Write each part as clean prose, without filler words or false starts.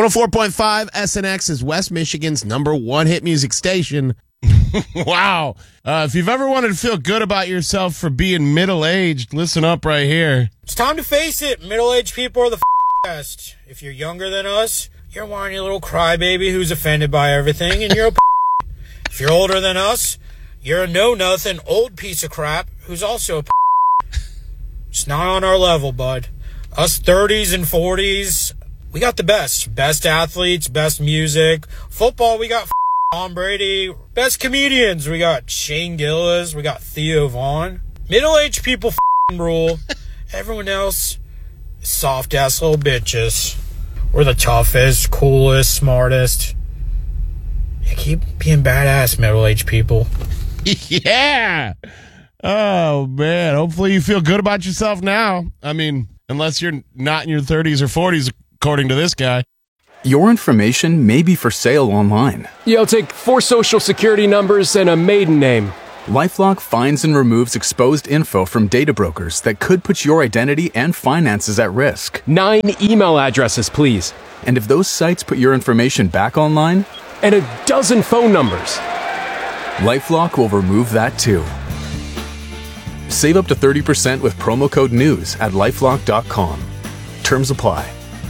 104.5 SNX is West Michigan's #1 hit music station. Wow. If you've ever wanted to feel good about yourself for being middle-aged, listen up right here. It's time to face it. Middle-aged people are the best. If you're younger than us, you're a whiny little crybaby who's offended by everything, and you're a If you're older than us, you're a know-nothing old piece of crap who's also a It's not on our level, bud. Us 30s and 40s, we got the best. Best athletes, best music. Football, we got Tom Brady. Best comedians, we got Shane Gillis. We got Theo Vaughn. Middle-aged people rule. Everyone else is soft-ass little bitches. We're the toughest, coolest, smartest. Yeah, keep being badass, middle-aged people. Yeah. Oh, man. Hopefully you feel good about yourself now. I mean, unless you're not in your 30s or 40s, according to this guy. Your information may be for sale online. Yeah, I'll take 4 social security numbers and a maiden name. LifeLock finds and removes exposed info from data brokers that could put your identity and finances at risk. 9 email addresses, please. And if those sites put your information back online? And a dozen phone numbers. LifeLock will remove that too. Save up to 30% with promo code NEWS at LifeLock.com. Terms apply.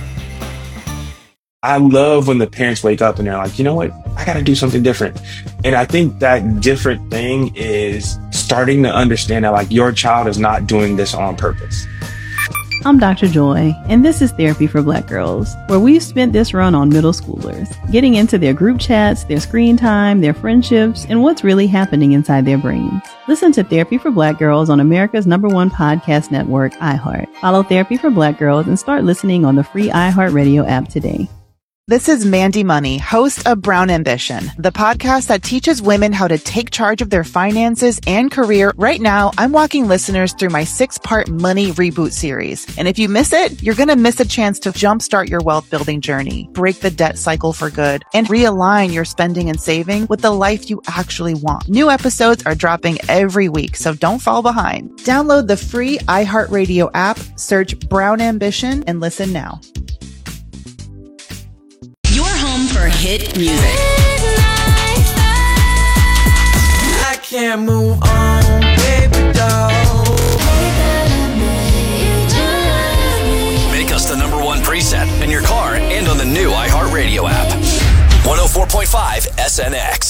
I love when the parents wake up and they're like, you know what? I got to do something different. And I think that different thing is starting to understand that like your child is not doing this on purpose. I'm Dr. Joy, and this is Therapy for Black Girls, where we've spent this run on middle schoolers, getting into their group chats, their screen time, their friendships, and what's really happening inside their brains. Listen to Therapy for Black Girls on America's #1 podcast network, iHeart. Follow Therapy for Black Girls and start listening on the free iHeartRadio app today. This is Mandy Money, host of Brown Ambition, the podcast that teaches women how to take charge of their finances and career. Right now, I'm walking listeners through my 6-part Money Reboot series. And if you miss it, you're going to miss a chance to jumpstart your wealth building journey, break the debt cycle for good, and realign your spending and saving with the life you actually want. New episodes are dropping every week, so don't fall behind. Download the free iHeartRadio app, search Brown Ambition, and listen now. For hit music. I can't move on, baby doll. Make us the #1 preset in your car and on the new iHeartRadio app. 104.5 SNX.